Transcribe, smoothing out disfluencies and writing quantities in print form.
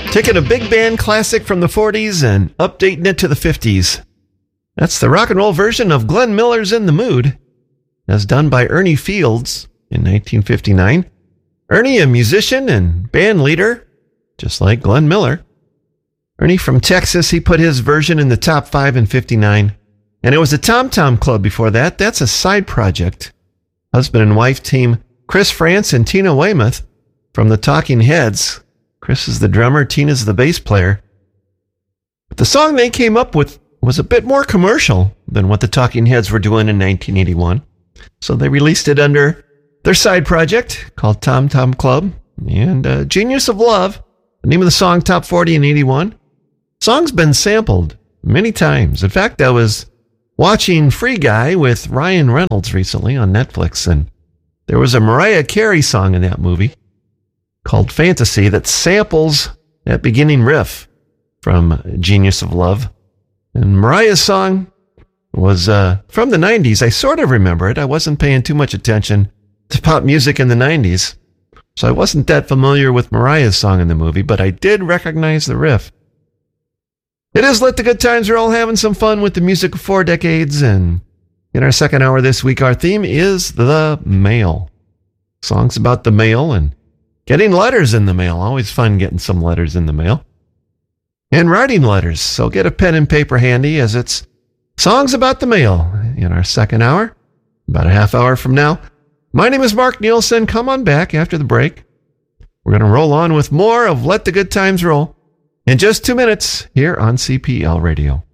Taking a big band classic from the 40s and updating it to the 50s. That's the rock and roll version of Glenn Miller's In the Mood, as done by Ernie Fields in 1959. Ernie, a musician and band leader, just like Glenn Miller. Ernie from Texas, he put his version in the top 5 in 59. And it was a Tom Tom Club before that. That's a side project. Husband and wife team Chris France and Tina Weymouth from the Talking Heads. Chris is the drummer, Tina's the bass player. But the song they came up with was a bit more commercial than what the Talking Heads were doing in 1981. So they released it under their side project called Tom Tom Club. And Genius of Love, the name of the song, top 40 in 81. Song's been sampled many times. In fact, I was watching Free Guy with Ryan Reynolds recently on Netflix, and there was a Mariah Carey song in that movie called Fantasy that samples that beginning riff from Genius of Love. And Mariah's song was from the 90s. I sort of remember it. I wasn't paying too much attention to pop music in the 90s, so I wasn't that familiar with Mariah's song in the movie, but I did recognize the riff. It is Let the Good Times. We're all having some fun with the music of 4 decades, and in our second hour this week, our theme is the mail. Songs about the mail and getting letters in the mail. Always fun getting some letters in the mail. And writing letters. So get a pen and paper handy, as it's songs about the mail in our second hour, about a half hour from now. My name is Mark Nielsen. Come on back after the break. We're going to roll on with more of Let the Good Times Roll in just 2 minutes here on CPL Radio.